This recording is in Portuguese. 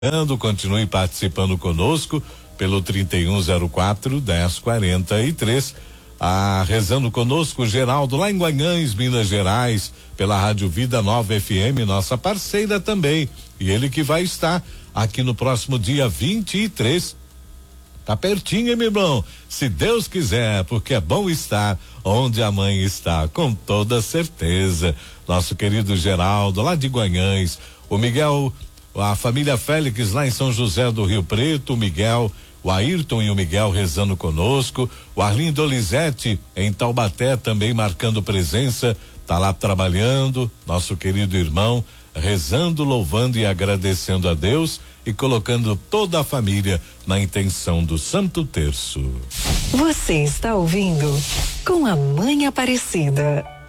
Continue participando conosco pelo 3104-1043. Rezando conosco, Geraldo, lá em Guanhães, Minas Gerais, pela Rádio Vida Nova FM, nossa parceira também. E ele que vai estar aqui no próximo dia 23. Tá pertinho, hein, meu irmão? Se Deus quiser, porque é bom estar onde a mãe está, com toda certeza. Nosso querido Geraldo, lá de Guanhães, o Miguel, a família Félix lá em São José do Rio Preto, o Miguel, o Ayrton e o Miguel rezando conosco, o Arlindo Lisete em Taubaté também marcando presença, tá lá trabalhando, nosso querido irmão, rezando, louvando e agradecendo a Deus e colocando toda a família na intenção do Santo Terço. Você está ouvindo Com a Mãe Aparecida.